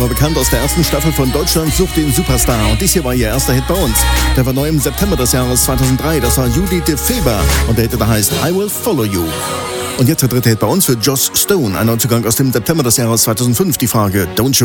war bekannt aus der ersten Staffel von Deutschland sucht den Superstar. Und dies hier war ihr erster Hit bei uns. Der war neu im September des Jahres 2003. Das war Judith de Feber. Und der Hit, der heißt I Will Follow You. Und jetzt der dritte Hit bei uns für Joss Stone. Ein Neuzugang aus dem September des Jahres 2005. Die Frage Don't You